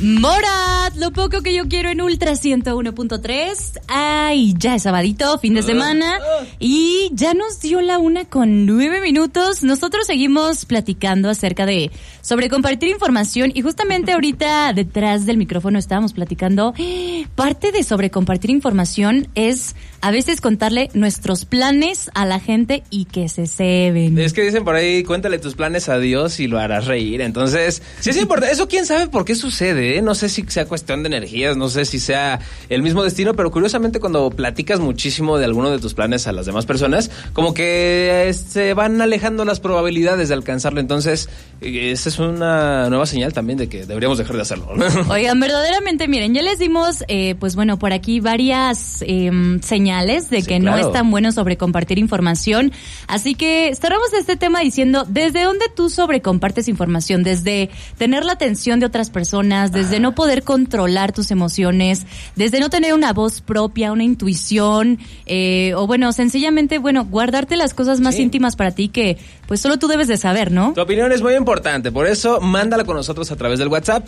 Morat, lo poco que yo quiero en Ultra 101.3. Ay, ya es sabadito, fin de semana. Y ya nos dio la 1:09. Nosotros seguimos platicando acerca sobre compartir información. Y justamente ahorita detrás del micrófono estábamos platicando. Parte de sobre compartir información es a veces contarle nuestros planes a la gente y que se ceben. Es que dicen por ahí, cuéntale tus planes a Dios y lo harás reír. Entonces, sí es importante. Eso quién sabe por qué sucede, ¿eh? No sé si sea cuestión de energías, no sé si sea el mismo destino, pero curiosamente cuando platicas muchísimo de alguno de tus planes a las demás personas, como que se van alejando las probabilidades de alcanzarlo. Entonces, esta es una nueva señal también de que deberíamos dejar de hacerlo, ¿no? Oigan, verdaderamente, miren, ya les dimos, pues bueno, por aquí varias señales de que no es tan bueno sobre compartir información. Así que cerramos este tema diciendo, ¿desde dónde tú sobrecompartes información? Desde tener la atención de otras personas, desde no poder controlar tus emociones, desde no tener una voz propia, una intuición, o bueno, sencillamente, guardarte las cosas más íntimas para ti que pues solo tú debes de saber, ¿no? Tu opinión es muy importante, por eso mándala con nosotros a través del WhatsApp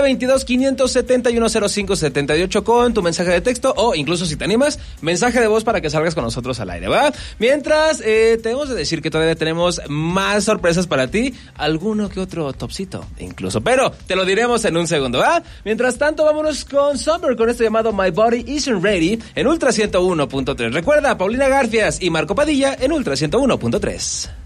722-571-0578 con tu mensaje de texto o incluso si te animas, mensaje de voz para que salgas con nosotros al aire, ¿va? Mientras, tenemos de decir que todavía tenemos más sorpresas para ti, alguno que otro topcito incluso, pero te lo diremos en un segundo, ¿va? Mientras tanto, vámonos con Summer, con esto llamado My Body Isn't Ready en Ultra 101.3. Recuerda, Paulina Garfias y Marco Padilla en Ultra 101.3.